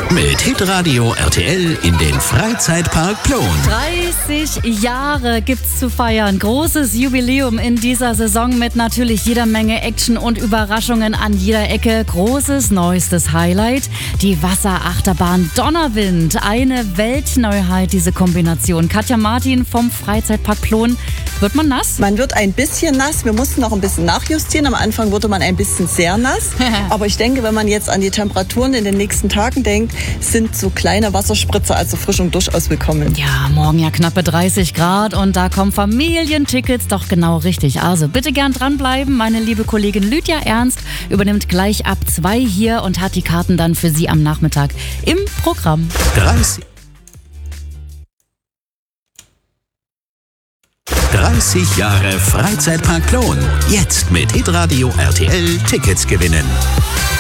Mit Hitradio RTL in den Freizeitpark Plon. 30 Jahre gibt's zu feiern. Großes Jubiläum in dieser Saison mit natürlich jeder Menge Action und Überraschungen an jeder Ecke. Großes neuestes Highlight, die Wasserachterbahn Donnerwind. Eine Weltneuheit, diese Kombination. Katja Martin vom Freizeitpark Plon. Wird man nass? Man wird ein bisschen nass. Wir mussten noch ein bisschen nachjustieren. Am Anfang wurde man ein bisschen sehr nass. Aber ich denke, wenn man jetzt an die Temperaturen in den nächsten Tagen denkt, sind so kleine Wasserspritzer als Erfrischung durchaus willkommen. Ja, morgen ja knappe 30 Grad und da kommen Familientickets doch genau richtig. Also bitte gern dranbleiben. Meine liebe Kollegin Lydia Ernst übernimmt gleich ab 2 hier und hat die Karten dann für Sie am Nachmittag im Programm. 30 Jahre Freizeitpark Plon. Jetzt mit Hitradio RTL Tickets gewinnen.